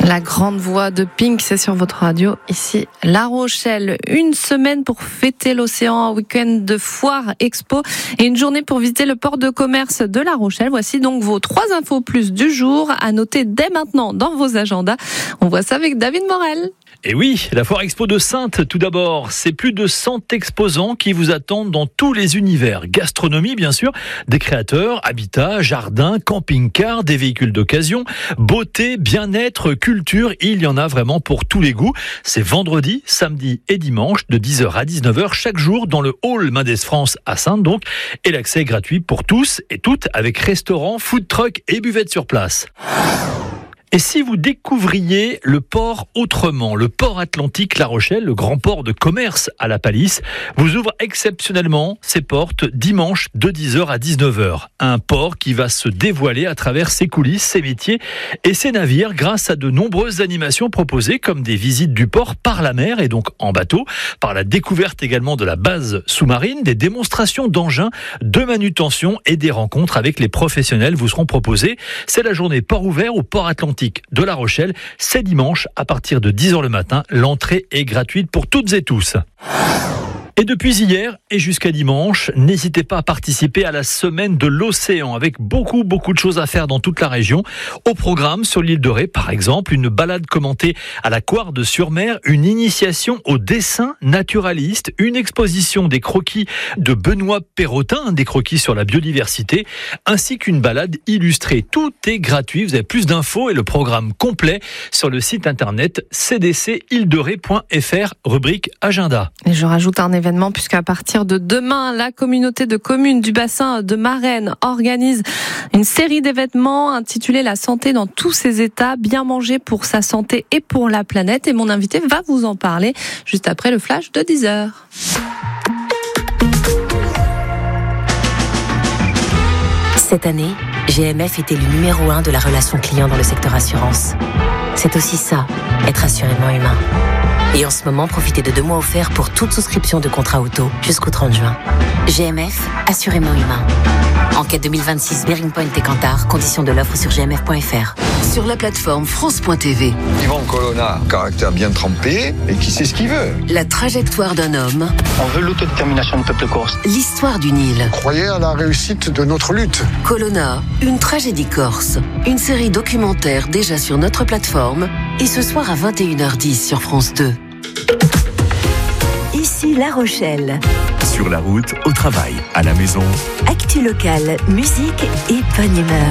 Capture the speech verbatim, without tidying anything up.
La grande voix de Pink, c'est sur votre radio, ici La Rochelle. Une semaine pour fêter l'océan, un week-end de foire expo et une journée pour visiter le port de commerce de La Rochelle. Voici donc vos trois infos plus du jour à noter dès maintenant dans vos agendas. On voit ça avec David Morel. Et oui, la Foire Expo de Saintes, tout d'abord, c'est plus de cent exposants qui vous attendent dans tous les univers. Gastronomie, bien sûr, des créateurs, habitat, jardin, camping-car, des véhicules d'occasion, beauté, bien-être, culture, il y en a vraiment pour tous les goûts. C'est vendredi, samedi et dimanche de dix heures à dix-neuf heures chaque jour dans le hall Mendes France à Saintes donc. Et l'accès est gratuit pour tous et toutes avec restaurant, food truck et buvette sur place. Et si vous découvriez le port autrement, le port Atlantique La Rochelle, le grand port de commerce à la Palisse, vous ouvre exceptionnellement ses portes dimanche de dix heures à dix-neuf heures. Un port qui va se dévoiler à travers ses coulisses, ses métiers et ses navires grâce à de nombreuses animations proposées comme des visites du port par la mer et donc en bateau, par la découverte également de la base sous-marine, des démonstrations d'engins, de manutention et des rencontres avec les professionnels vous seront proposées. C'est la journée port ouvert au port Atlantique de La Rochelle, c'est dimanche à partir de dix heures le matin. L'entrée est gratuite pour toutes et tous. Et depuis hier et jusqu'à dimanche, n'hésitez pas à participer à la semaine de l'océan avec beaucoup, beaucoup de choses à faire dans toute la région. Au programme, sur l'île de Ré, par exemple, une balade commentée à la Couarde-sur-Mer, une initiation au dessin naturaliste, une exposition des croquis de Benoît Perrotin, des croquis sur la biodiversité, ainsi qu'une balade illustrée. Tout est gratuit. Vous avez plus d'infos et le programme complet sur le site internet c d c île de ré point f r, rubrique agenda. Et je rajoute un événement puisqu'à partir de demain, la communauté de communes du bassin de Marennes organise une série d'événements intitulés La santé dans tous ses états, bien manger pour sa santé et pour la planète. Et mon invité va vous en parler juste après le flash de dix heures. Cette année, G M F était le numéro un de la relation client dans le secteur assurance. C'est aussi ça, être assurément humain. Et en ce moment, profitez de deux mois offerts pour toute souscription de contrat auto jusqu'au trente juin. G M F, assurément humain. Enquête deux mille vingt-six, Bearing Point et Kantar. Conditions de l'offre sur g m f point f r. Sur la plateforme France point t v. Yvan Colonna, caractère bien trempé et qui sait ce qu'il veut. La trajectoire d'un homme. On veut l'autodétermination du peuple corse. L'histoire d'une île. Croyez à la réussite de notre lutte. Colonna, une tragédie corse. Une série documentaire déjà sur notre plateforme et ce soir à vingt et une heures dix sur France deux. Ici La Rochelle. Sur la route, au travail, à la maison. Actu locale, musique et bonne humeur.